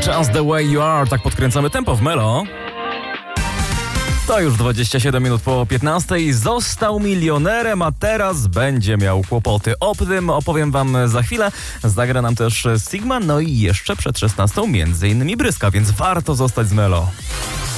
Just the way you are. Tak podkręcamy tempo w Melo. To już 27 minut po 15. Został milionerem, a teraz będzie miał kłopoty. O tym opowiem wam za chwilę. Zagra nam też Sigma, no i jeszcze przed 16 między innymi Bryska, więc warto zostać z Melo.